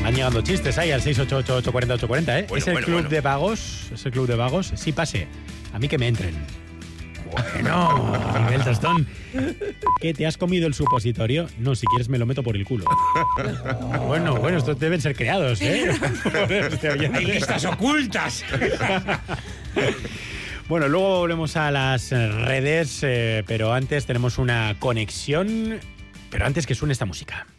Van llegando chistes ahí al 688-840-840, ¿eh? Bueno, es el bueno, club bueno. de vagos. Es el club de vagos. Sí, pase. A mí que me entren. Bueno, Miguel Tostón. ¿Qué, te has comido el supositorio? No, si quieres me lo meto por el culo. Bueno, estos deben ser creados, ¿eh? ¡Hay listas ocultas! Bueno, luego volvemos a las redes, pero antes tenemos una conexión. Pero antes que suene esta música.